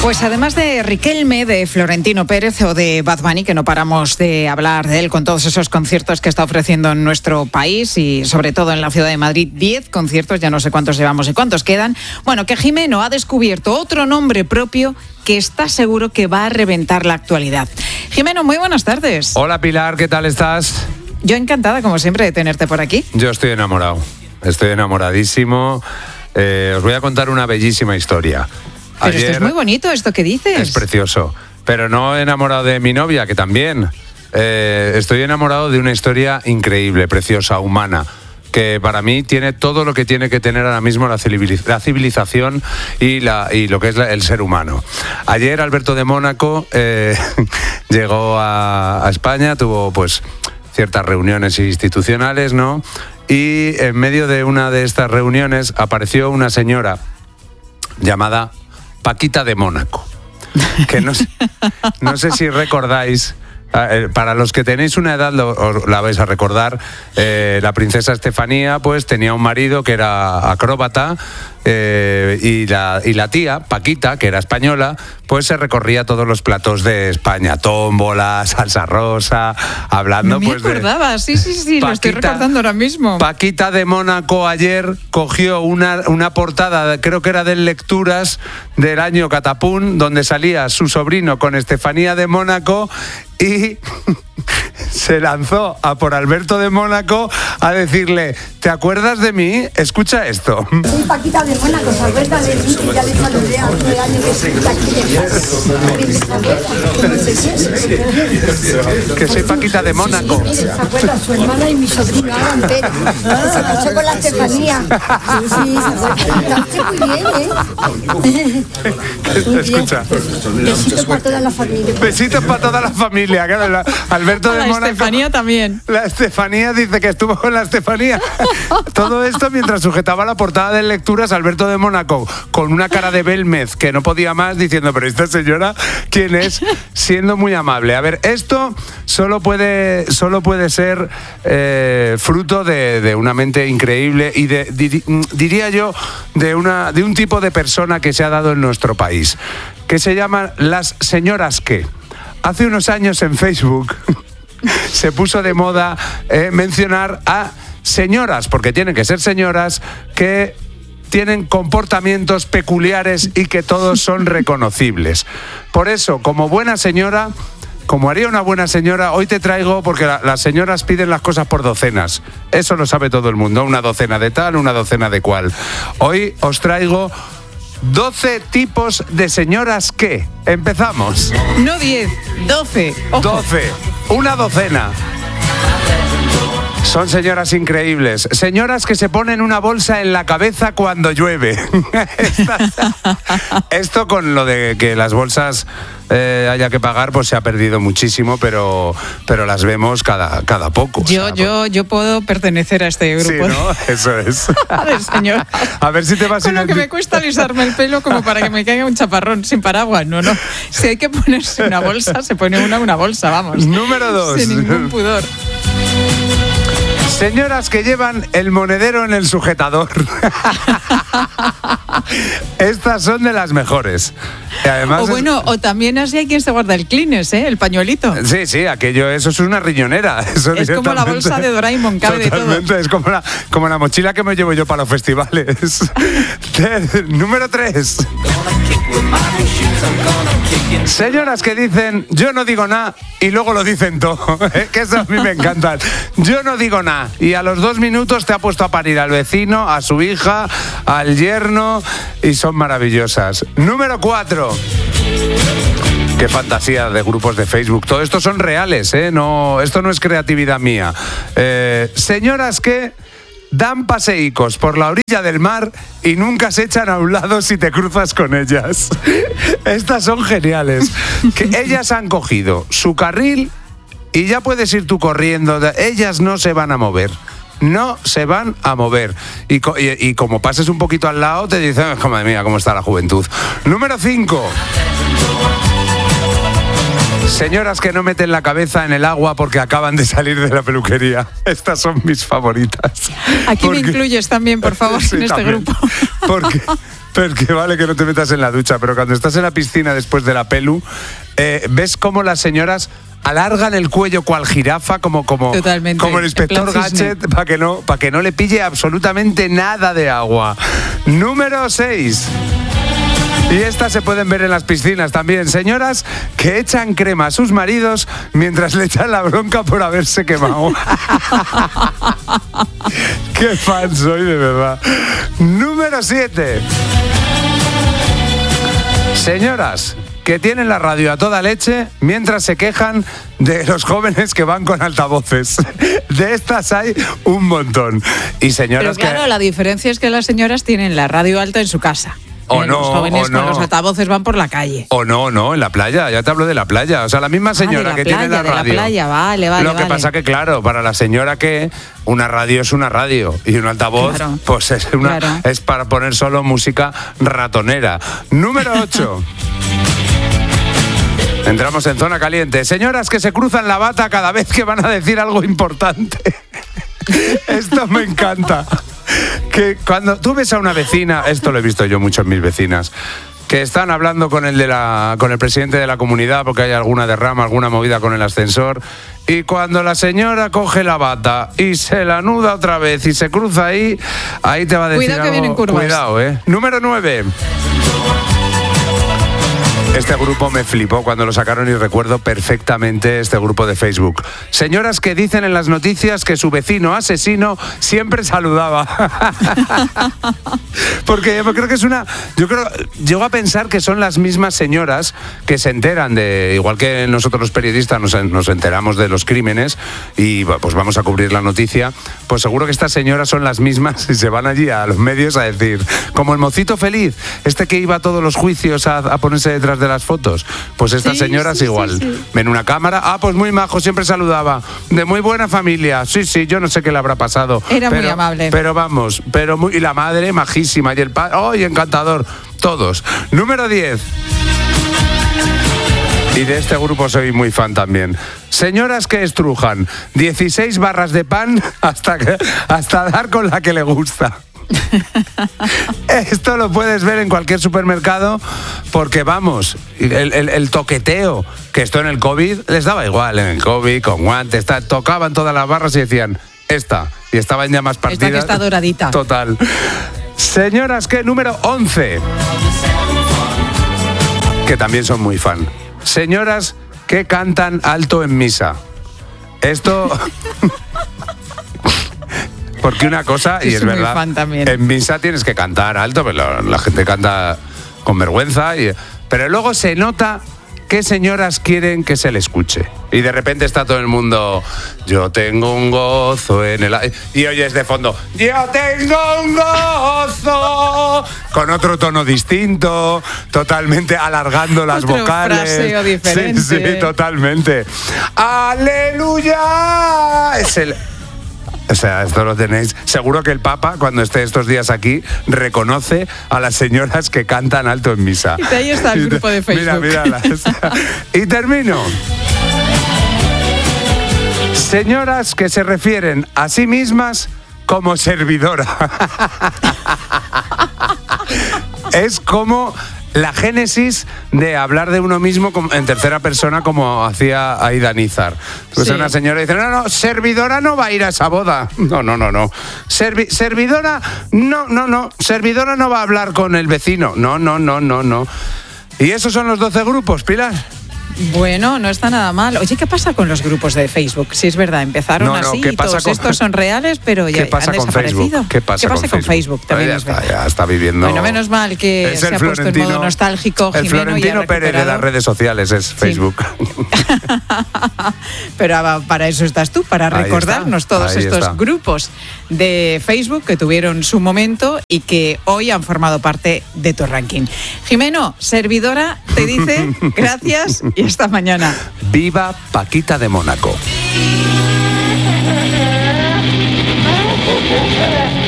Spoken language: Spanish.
Pues además de Riquelme, de Florentino Pérez o de Bad Bunny, que no paramos de hablar de él con todos esos conciertos que está ofreciendo en nuestro país y sobre todo en la ciudad de Madrid, 10 conciertos, ya no sé cuántos llevamos y cuántos quedan. Bueno, que Jimeno ha descubierto otro nombre propio que está seguro que va a reventar la actualidad. Jimeno, muy buenas tardes. Hola Pilar, ¿qué tal estás? Yo encantada, como siempre, de tenerte por aquí. Yo estoy enamorado, estoy enamoradísimo. Os voy a contar una bellísima historia. Pero esto es muy bonito, esto que dices. Es precioso, pero no enamorado de mi novia, que también. Estoy enamorado de una historia increíble, preciosa, humana, que para mí tiene todo lo que tiene que tener ahora mismo la civilización y lo que es el ser humano. Ayer Alberto de Mónaco llegó a España, tuvo pues ciertas reuniones institucionales, ¿no? Y en medio de una de estas reuniones apareció una señora llamada Paquita de Mónaco, que no sé si recordáis. Para los que tenéis una edad la vais a recordar. La princesa Estefanía pues tenía un marido que era acróbata, y la tía Paquita, que era española, pues se recorría todos los platos de España, tómbola, salsa rosa, hablando. No me acordaba, sí, Paquita, lo estoy recordando ahora mismo. Paquita de Mónaco ayer cogió una portada, creo que era de Lecturas del año Catapún, donde salía su sobrino con Estefanía de Mónaco y se lanzó a por Alberto de Mónaco a decirle: ¿te acuerdas de mí? Escucha esto. Soy Paquita de Mónaco, ¿se acuerda de mí? Que ya le saludé a un año que estoy aquí. Que soy Paquita de Mónaco. ¿Se acuerda? Su hermana y mi sobrino Alan Pérez. Se casó con la Estefanía. Sí, se acuerda. Está muy bien, ¿eh? Escucha. Besitos para toda la familia. Besitos para toda la familia. Claro, Alberto de Mónaco. La Estefanía también. La Estefanía dice que estuvo con la Estefanía. Todo esto mientras sujetaba la portada de Lecturas Alberto de Mónaco, con una cara de Belmez que no podía más, diciendo: pero esta señora, ¿quién es? Siendo muy amable. A ver, esto solo puede ser fruto de una mente increíble y diría yo de un tipo de persona que se ha dado en nuestro país, que se llaman las señoras que. Hace unos años en Facebook se puso de moda mencionar a señoras, porque tienen que ser señoras, que tienen comportamientos peculiares y que todos son reconocibles. Por eso, como buena señora, como haría una buena señora, hoy te traigo, porque las señoras piden las cosas por docenas. Eso lo sabe todo el mundo, una docena de tal, una docena de cual. Hoy os traigo 12 tipos de señoras que. Empezamos. No 10, 12. Ojo. 12, una docena. Son señoras increíbles. Señoras que se ponen una bolsa en la cabeza cuando llueve. Esto con lo de que las bolsas haya que pagar, pues se ha perdido muchísimo, pero las vemos cada poco. Yo puedo pertenecer a este grupo. Sí, ¿no? Eso es. De señora. A ver si te vas a... Con lo que me cuesta alisarme el pelo como para que me caiga un chaparrón sin paraguas. No. Si hay que ponerse una bolsa, se pone una bolsa, vamos. Número 2. Sin ningún pudor. Señoras que llevan el monedero en el sujetador. Estas son de las mejores. Y además o también así hay quien se guarda el Kleenex, el pañuelito. Sí, eso es una riñonera. Eso es como la bolsa de Doraemon, cabe totalmente, de todo. Es como la mochila que me llevo yo para los festivales. Número 3. Señoras que dicen: yo no digo nada, y luego lo dicen todo. Que eso a mí me encantan. Yo no digo nada, y a los 2 minutos te ha puesto a parir al vecino, a su hija, al yerno, y son maravillosas. Número 4. Qué fantasía de grupos de Facebook. Todo esto son reales, no, esto no es creatividad mía. Señoras que dan paseícos por la orilla del mar y nunca se echan a un lado si te cruzas con ellas. Estas son geniales. Que ellas han cogido su carril y ya puedes ir tú corriendo. Ellas no se van a mover. No se van a mover. Y como pases un poquito al lado, te dicen: madre mía, cómo está la juventud. Número 5. Señoras que no meten la cabeza en el agua porque acaban de salir de la peluquería. Estas son mis favoritas. Aquí me incluyes también, por favor, Sí, en este también. grupo. Porque vale que no te metas en la ducha, pero cuando estás en la piscina después de la pelu, ves cómo las señoras alargan el cuello cual jirafa, como Totalmente, como el inspector en plan cisne. Gadget, para que no le pille absolutamente nada de agua. Número 6. Y estas se pueden ver en las piscinas también. Señoras que echan crema a sus maridos mientras le echan la bronca por haberse quemado. Qué fan soy, de verdad. Número 7. Señoras que tienen la radio a toda leche mientras se quejan de los jóvenes que van con altavoces. De estas hay un montón. Y señoras Pero claro, la diferencia es que las señoras tienen la radio alta en su casa. Los jóvenes con los altavoces van por la calle. O no, en la playa, ya te hablo de la playa. O sea, la misma señora que tiene la radio. De la playa, vale. Lo que pasa que, claro, para la señora que una radio es una radio y un altavoz, claro, pues es para poner solo música ratonera. Número 8. Entramos en zona caliente. Señoras que se cruzan la bata cada vez que van a decir algo importante. Esto me encanta. Que cuando tú ves a una vecina, esto lo he visto yo mucho en mis vecinas, que están hablando con el presidente de la comunidad porque hay alguna derrama, alguna movida con el ascensor, y cuando la señora coge la bata y se la anuda otra vez y se cruza ahí te va a decir Cuidado que algo. vienen curvas. Cuidado, Número 9. Este grupo me flipó cuando lo sacaron y recuerdo perfectamente este grupo de Facebook. Señoras que dicen en las noticias que su vecino asesino siempre saludaba. Porque yo creo que llego a pensar que son las mismas señoras que se enteran de, igual que nosotros los periodistas nos enteramos de los crímenes y pues vamos a cubrir la noticia, pues seguro que estas señoras son las mismas y se van allí a los medios a decir, como el mocito feliz, este que iba a todos los juicios a ponerse detrás de las fotos, pues estas señoras igual. Ven una cámara, pues muy majo, siempre saludaba, de muy buena familia, sí, yo no sé qué le habrá pasado. Era muy amable. Pero vamos, y la madre majísima, y el padre, encantador, todos. Número 10. Y de este grupo soy muy fan también. Señoras que estrujan 16 barras de pan hasta dar con la que le gusta. Esto lo puedes ver en cualquier supermercado porque vamos, el toqueteo, que esto en el COVID les daba igual, en el COVID con guantes, tocaban todas las barras y decían esta, y estaban ya más partidas. Esta que está doradita. Total. Señoras que número 11, que también son muy fan. Señoras que cantan alto en misa. Esto porque una cosa, y es verdad, fan también. en misa tienes que cantar alto, pero la gente canta con vergüenza, pero luego se nota qué señoras quieren que se le escuche. Y de repente está todo el mundo, yo tengo un gozo en el... Y oyes de fondo, yo tengo un gozo, con otro tono distinto, totalmente alargando las otro vocales. Fraseo diferente. Sí, totalmente. ¡Aleluya! O sea, esto lo tenéis. Seguro que el Papa, cuando esté estos días aquí, reconoce a las señoras que cantan alto en misa. Y ahí está el grupo de Facebook. Míralas. Y termino. Señoras que se refieren a sí mismas como servidora. Es como la génesis de hablar de uno mismo en tercera persona, como hacía Aida Nízar. Pues una señora dice, no, servidora no va a ir a esa boda. No. Servidora, no. Servidora no va a hablar con el vecino. No. Y esos son los 12 grupos, Pilar. Bueno, no está nada mal. Oye, ¿qué pasa con los grupos de Facebook? Sí, es verdad, empezaron así y todos estos son reales, pero ya han desaparecido. ¿Qué pasa con Facebook? También ya está viviendo... Bueno, menos mal que se ha puesto en modo nostálgico el Jimeno. Florentino Pérez de las redes sociales es Facebook. Pero para eso estás tú, para recordarnos todos estos grupos de Facebook que tuvieron su momento y que hoy han formado parte de tu ranking. Jimeno, servidora, te dice gracias y hasta mañana. Viva Paquita de Mónaco.